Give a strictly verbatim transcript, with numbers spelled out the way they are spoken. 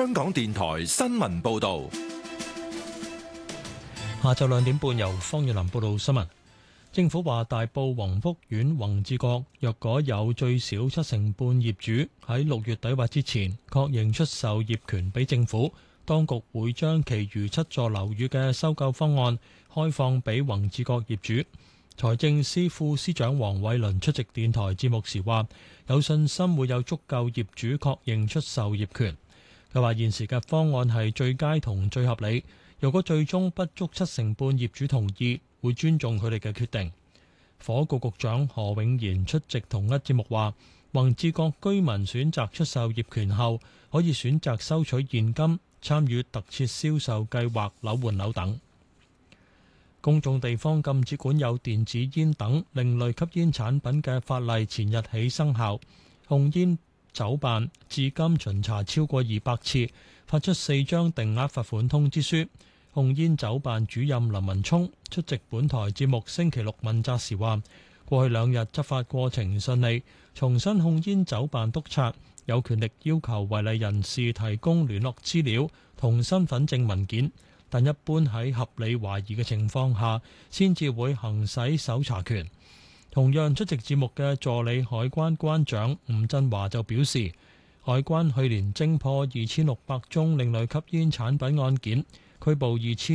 香港電台新聞報道。 下晝兩點半由方月林報道新聞。政府話大埔宏福苑宏志閣若果有最少七成半業主喺六月底或之前確認出售業權俾政府，當局會將其餘七座樓宇嘅收購方案開放俾宏志閣業主。財政司副司長黃偉綸出席電台節目時話，有信心會有足夠業主確認出售業權。佢話現時嘅方案係最佳同最合理，如果最終不足七成半業主同意，會尊重佢哋嘅決定。房屋局局長何永賢出席同一節目話，宏志閣居民選擇出售業權後，可以選擇收取現金、參與特設銷售計劃、樓換樓等。公眾地方禁止管有電子煙等另類吸煙產品嘅法例前日起生效。控煙酒辦至今巡查超過二百次，發出四張定額罰款通知書。控煙酒辦主任林文聰出席本台節目星期六問責時話，過去兩日執法過程順利，重申控煙酒辦督察有權力要求違例人士提供聯絡資料同身份證文件，但一般喺合理懷疑嘅情況下，先至會行使搜查權。同樣出席節目嘅助理海關關長吳振華就表示，海關去年偵破二千六百宗另類吸煙產品案件，拘捕二千